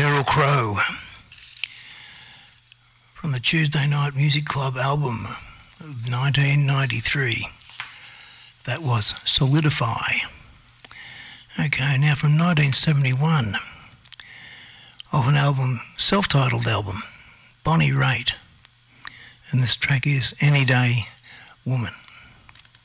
Sheryl Crow from the Tuesday Night Music Club album of 1993. That was Solidify. Okay, now from 1971, of an album, self-titled album, Bonnie Raitt. And this track is Any Day Woman.